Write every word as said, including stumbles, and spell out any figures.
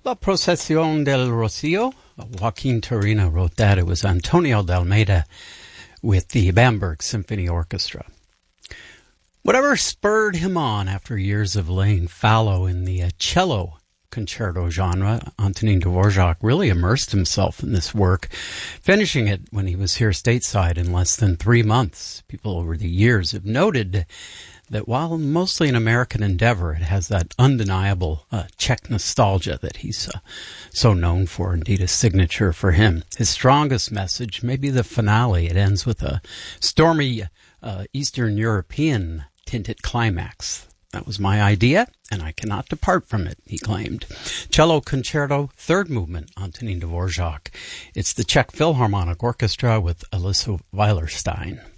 La Procesión del Rocío. Joaquin Turina wrote that. It was Antonio de Almeida with the Bamberg Symphony Orchestra. Whatever spurred him on after years of laying fallow in the uh, cello concerto genre, Antonin Dvorak really immersed himself in this work, finishing it when he was here stateside in less than three months. People over the years have noted that while mostly an American endeavor, it has that undeniable uh, Czech nostalgia that he's uh, so known for, indeed a signature for him. His strongest message may be the finale. It ends with a stormy uh, Eastern European tinted climax. That was my idea, and I cannot depart from it, he claimed. Cello Concerto, third movement, Antonin Dvorak. It's the Czech Philharmonic Orchestra with Alyssa Weilerstein.